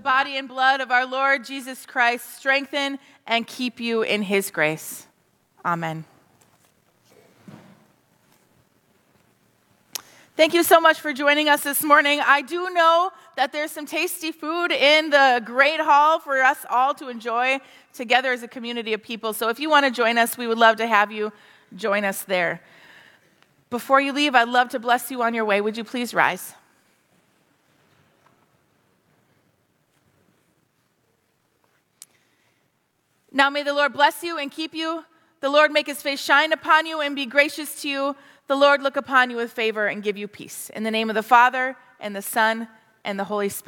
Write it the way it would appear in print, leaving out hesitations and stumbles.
body and blood of our Lord Jesus Christ strengthen and keep you in his grace. Amen. Thank you so much for joining us this morning. I do know that there's some tasty food in the great hall for us all to enjoy together as a community of people. So if you want to join us, we would love to have you join us there. Before you leave, I'd love to bless you on your way. Would you please rise? Now may the Lord bless you and keep you. The Lord make his face shine upon you and be gracious to you. The Lord look upon you with favor and give you peace. In the name of the Father, and the Son, and the Holy Spirit.